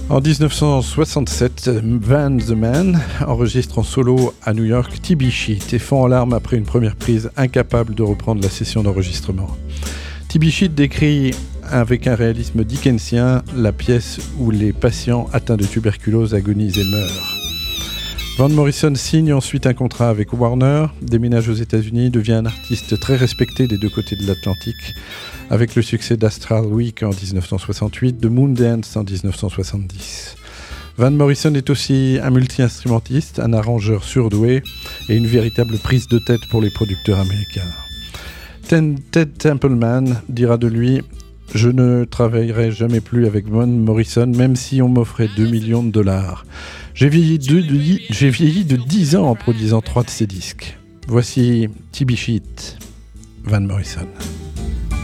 En 1967, Van the Man enregistre en solo à New York TB Sheet et fond en larmes après une première prise, incapable de reprendre la session d'enregistrement. TB Sheet décrit avec un réalisme dickensien la pièce où les patients atteints de tuberculose agonisent et meurent. Van Morrison signe ensuite un contrat avec Warner, déménage aux États-Unis, devient un artiste très respecté des deux côtés de l'Atlantique, avec le succès d'Astral Week en 1968, de Moondance en 1970. Van Morrison est aussi un multi-instrumentiste, un arrangeur surdoué et une véritable prise de tête pour les producteurs américains. Ted Templeman dira de lui « Je ne travaillerai jamais plus avec Van Morrison, même si on m'offrait 2 millions de dollars. J'ai vieilli de 10 ans en produisant 3 de ses disques. » Voici TB Sheet, Van Morrison.